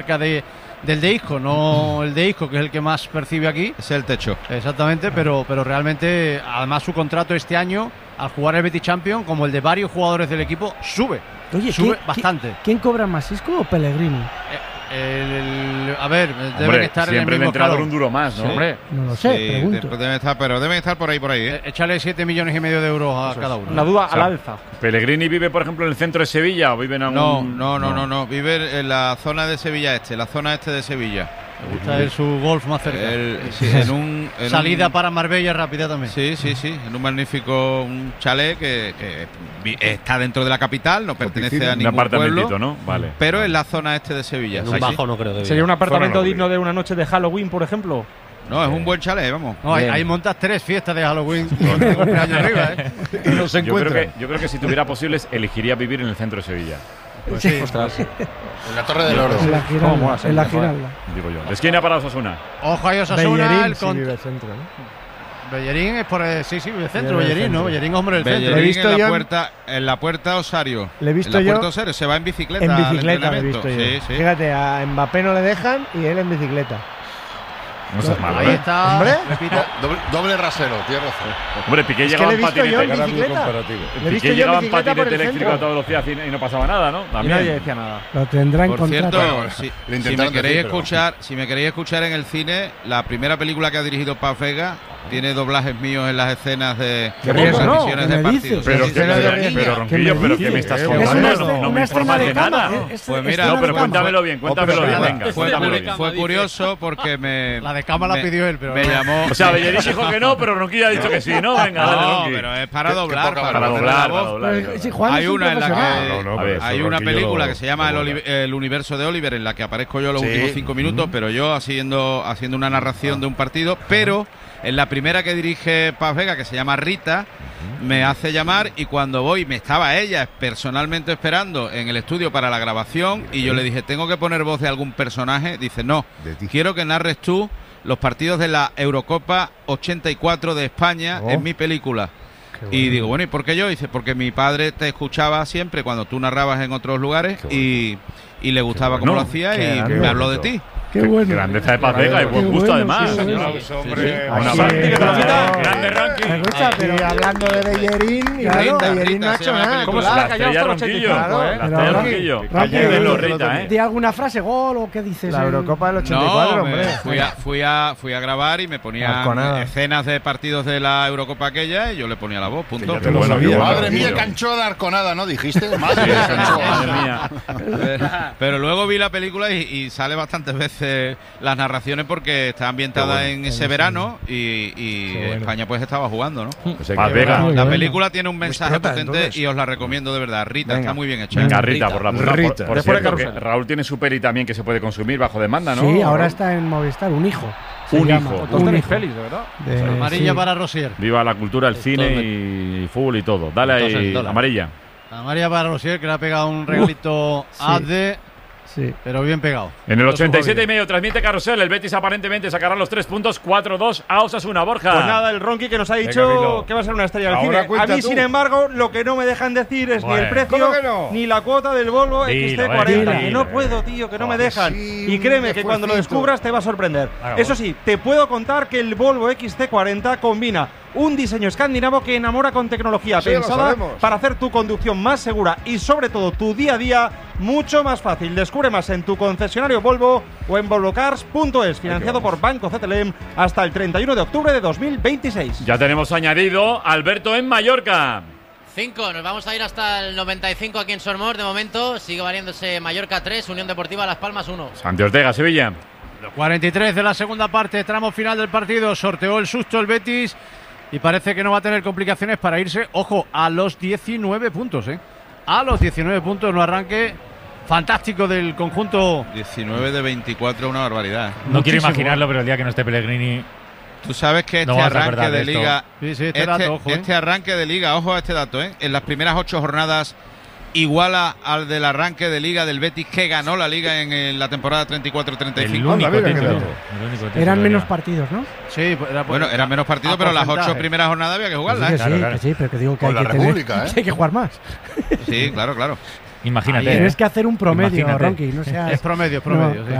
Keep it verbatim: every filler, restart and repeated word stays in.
cerca de, del de Isco, no el de Isco, que es el que más percibe aquí. Es el techo. Exactamente, pero, pero realmente, además su contrato este año, al jugar el Betis Champions, como el de varios jugadores del equipo, sube. Oye, sube ¿quién, bastante. ¿quién, ¿Quién cobra más, Isco o Pellegrini? Eh, el, el, a ver, Hombre, deben estar siempre en el el entrenador escalón. un duro más, ¿no? Sí. Hombre. No lo sé, Sí, pregunto. deben estar, pero deben estar por ahí, por ahí, ¿eh? Eh, Échale siete millones y medio de euros a cada uno. Una duda O sea, al alza. ¿Pellegrini vive, por ejemplo, en el centro de Sevilla o vive en algún...? No, no, no, no, no. Vive en la zona de Sevilla Este, la zona este de Sevilla. Me gusta ver su golf más cerca. El- sí, en un, en Salida un- para Marbella rápida también. Sí, sí, sí. En un magnífico un chalet que, que vi- está dentro de la capital, no pertenece a Un ningún apartamentito, pueblo, ¿no? Vale. pero en la zona este de Sevilla. En Sí, un sí. bajo no creo que ¿Sería un viva. apartamento Fuera no digno de una noche de Halloween, por ejemplo? No, es un buen chalet, vamos. No, ahí, Bien. ahí montas tres fiestas de Halloween con de cumpleaños arriba, ¿eh? Y no se Yo creo, encuentra. que, yo creo que si tuviera posibles, elegiría vivir en el centro de Sevilla. Pues sí. En la Torre del Oro. En la ¿Cómo Giralda. mola ser En la mejor? Giralda. Digo yo. ¿De esquina para Osasuna? Ojo a Osasuna, Bellerín el sí con... vive el centro, ¿no? Bellerín es por el, sí, sí, el centro, Vive el Bellerín, ¿no? centro. Bellerín, hombre del Bellerín centro. He visto en, yo la en- puerta, en la puerta Osario. Le he visto en la yo puerta Osario, se va en bicicleta. En al bicicleta, lo he entrenamiento. visto yo. Sí, sí. Fíjate, a Mbappé no le dejan y él en bicicleta. No seas malo, Ahí ¿eh? está, Hombre. repito. Doble, doble rasero, tienes razón. Hombre, Piqué Es que llegaba le he en visto yo en patinete. bicicleta. comparativo. Le he visto Piqué yo en llegaba en bicicleta por patinete el eléctrico a centro. toda velocidad y no pasaba nada, ¿no? Y También. nadie decía nada. Lo tendrá en Por contrato. cierto, Bueno, si, le si intentaron me queréis decir, pero- escuchar, si me queréis escuchar en el cine, la primera película que ha dirigido Paz Vega tiene doblajes míos en las escenas de ¿Qué de riesgo, no? transmisiones ¿Qué de me partidos. dices? Pero, Sí, que, sí, pero, sí, pero, sí, sí. pero, ¿Qué Ronquillo, me ¿pero dices? qué me estás Es Es contando? una, No, escena- no me una informas escena de de cama. nada. Es- Pues es mira, escena No, pero de cama. cuéntamelo bien, cuéntamelo bien, Fue- venga. fue, cuéntamelo curi- bien. fue curioso porque me. La de cama la me- pidió él, pero Me no. llamó. O sea, Bellerín dijo que no, pero Ronquillo ha dicho que sí, ¿no? Venga, dale, No, Ronqui. pero es para Qué- qué doblar, poca para, Para poner doblar, la para voz. doblar. Pero, sí, Juan Hay es un una en la profesional. que No, no, A ver, pero hay eso una Ronquillo película lo- que se llama lo el, dobla. Oli- el universo de Oliver, en la que aparezco yo los Sí. últimos cinco minutos, pero yo haciendo haciendo una narración de un partido, pero en la primera que dirige Paz Vega, que se llama Rita, me hace llamar y cuando voy, me estaba ella personalmente esperando en el estudio para la grabación y yo le dije, ¿tengo que poner voz de algún personaje? Dice, no, De ti. quiero que narres tú los partidos de la Eurocopa ochenta y cuatro de España Oh. en mi película. Y digo, bueno, ¿y por qué yo? Dice, porque mi padre te escuchaba siempre cuando tú narrabas en otros lugares y, y le gustaba bueno. cómo lo hacía Qué y grande. me habló de ti. Qué bueno. Grandeza de Paz Vega y buen Qué gusto, bueno, además. qué bueno. Aplauso, hombre. Una Aquí, práctica claro. grande ranking. Me gusta, pero hablando de Bellerín, claro, Rita, Bellerín Rita no ha se hecho llama la nada. película. ¿Cómo se La la ha callado estrella hasta el Ronquillo. ochenta y cuatro, La eh? Pero estrella Ronqui, Ronquillo. Ronqui, Apúntenlo, Ronqui, Rita, ¿eh? Di alguna frase, gol o qué dices. La en- Eurocopa del ochenta y cuatro, No, me- hombre. fui, a, fui, a, fui a grabar y me ponían Arconada. escenas de partidos de la Eurocopa aquella y yo le ponía la voz, punto. Ya Qué te lo bueno, sabía. qué bueno, Madre mía, Ronquillo. cancho de Arconada, ¿no? Dijiste. Madre mía, cancho. Madre mía. Pero, pero luego vi la película y, y sale bastantes veces las narraciones porque está ambientada en ese verano y, y España pues estaba jugando, ¿no? Pues hay que Paz Vega. Muy La bueno. película tiene un mensaje prota, potente entonces. y os la recomiendo de verdad. Rita, Venga. está muy bien hecha. Venga, Rita, por la por, Rita. por Después de cierto, que Carrusel. Raúl tiene su peli también que se puede consumir bajo demanda, ¿no? Sí, ahora Raúl? está en Movistar, un hijo. se Un llama. hijo. Dos Un tenéis hijo. pelis, de verdad. De- Amarilla sí. para Rosier. Viva la cultura, el cine Entonces, y fútbol y todo. Dale entonces, ahí, dólar. amarilla. Amarilla para Rosier, que le ha pegado un regalito sí. a de, Sí. pero bien pegado. En el Lo ochenta y supo siete y bien. medio transmite Carrusel. El Betis aparentemente sacará los tres puntos. cuatro dos a Osasuna. Borja. Pues nada, el Ronqui que nos ha Venga, dicho dilo. que va a ser una estrella del Ahora cine. A cuenta mí, tú. sin embargo, lo que no me dejan decir es ni Bueno. el precio ¿Cómo que no? ni la cuota del Volvo Dilo, X T cuarenta. eh, Que no dilo, puedo, tío, que no me Joder, dejan. sí, Y créeme un que cuando lo esfuercito. descubras te va a sorprender. Ah, Eso bueno. sí, te puedo contar que el Volvo X T cuarenta combina un diseño escandinavo que enamora con tecnología Sí, lo pensada sabemos. para hacer tu conducción más segura y sobre todo tu día a día mucho más fácil. Descubre más en tu concesionario Volvo o en volvocars punto es, financiado por Banco C T L M hasta el treinta y uno de octubre de dos mil veintiséis. Ya tenemos añadido Alberto en Mallorca. cinco, nos vamos a ir hasta el noventa y cinco aquí en Sormos. De momento sigue valiéndose Mallorca tres, Unión Deportiva Las Palmas uno. Santi Ortega, Sevilla. cuarenta y tres de la segunda parte, tramo final del partido. Sorteó el susto el Betis y parece que no va a tener complicaciones para irse, ojo, a los diecinueve puntos, ¿eh? A los diecinueve puntos, no arranque fantástico del conjunto. diecinueve de veinticuatro, una barbaridad. ¿eh? No quiero Muchísimo. imaginarlo, pero el día que no esté Pellegrini. Tú sabes que este No vas a arranque acordar de, de esto. liga, Sí, sí, este este, dato, ojo, ¿eh? este arranque de liga, ojo a este dato, ¿eh? En las primeras ocho jornadas iguala al del arranque de liga del Betis que ganó la liga en, eh, la temporada treinta y cuatro treinta y El cinco. único Anda, mira, título. qué dato. El único título Eran que menos había. partidos, ¿no? Sí, pues era por- Bueno, eran menos partidos, a pero las ocho porcentaje. primeras jornadas había que Que sí, jugarlas. que ¿eh? Claro, sí, claro. que sí, pero que digo que Con hay la que, tener- República, ¿eh? que hay que jugar más. Sí, claro, claro. imagínate. Tienes que hacer un promedio, Imagínate. Ronqui. No seas, Es promedio, es promedio. No, sí.